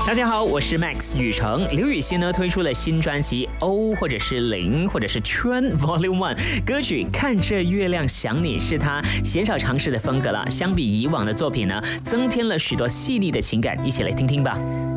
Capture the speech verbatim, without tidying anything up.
大家好，我是 Max 雨成。刘雨昕呢推出了新专辑 O 或者是零或者是圈 Volume One， 歌曲《看着月亮想你》是他鲜少尝试的风格了。相比以往的作品呢，增添了许多细腻的情感，一起来听听吧。